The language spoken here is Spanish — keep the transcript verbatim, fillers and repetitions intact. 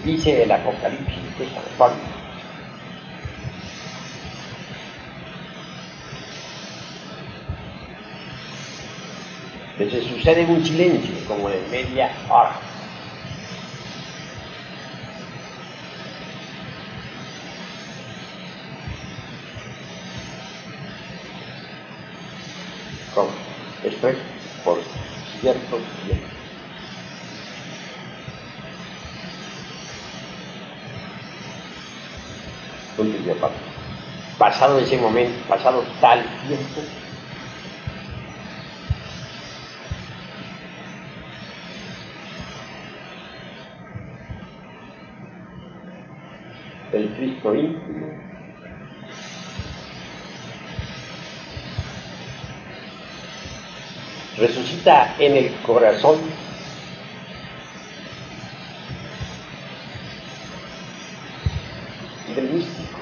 dice el Apocalipsis de San Juan. Que se sucede en un silencio, como de media hora. ¿Cómo? Esto es por cierto tiempo. Punto y aparte. Pasado ese momento, pasado tal tiempo, el Cristo íntimo resucita en el corazón del místico.